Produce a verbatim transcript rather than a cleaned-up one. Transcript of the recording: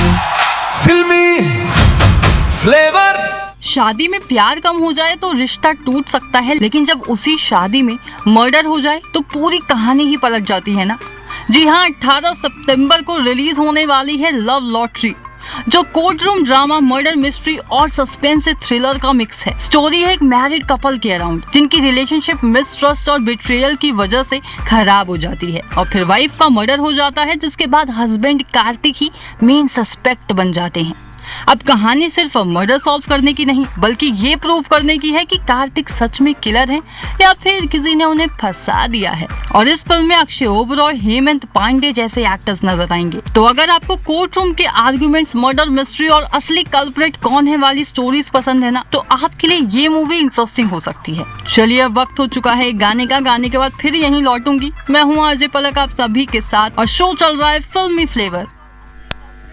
फिल्मी फ्लेवर। शादी में प्यार कम हो जाए तो रिश्ता टूट सकता है, लेकिन जब उसी शादी में मर्डर हो जाए तो पूरी कहानी ही पलट जाती है ना। जी हाँ, अठारह सितंबर को रिलीज होने वाली है लव लॉटरी, जो court room drama, murder mystery और सस्पेंस थ्रिलर का मिक्स है। स्टोरी है एक मैरिड कपल के अराउंड जिनकी रिलेशनशिप मिसट्रस्ट और बिट्रेयल की वजह से खराब हो जाती है और फिर वाइफ का मर्डर हो जाता है, जिसके बाद हस्बैंड कार्तिक ही मेन सस्पेक्ट बन जाते हैं। अब कहानी सिर्फ मर्डर सॉल्व करने की नहीं, बल्कि ये प्रूव करने की है कि कार्तिक सच में किलर है या फिर किसी ने उन्हें फंसा दिया है। और इस फिल्म में अक्षय ओबरॉय, हेमंत पांडे जैसे एक्टर्स नजर आएंगे। तो अगर आपको कोर्ट रूम के आर्गुमेंट्स, मर्डर मिस्ट्री और असली कल्प्रेट कौन है वाली स्टोरीज पसंद है ना, तो आपके लिए ये मूवी इंटरेस्टिंग हो सकती है। चलिए, अब वक्त हो चुका है गाने का। गाने के बाद फिर यहीं लौटूंगी। मैं हूँ अजय पलक आप सभी के साथ और शो चल रहा है फिल्मी फ्लेवर।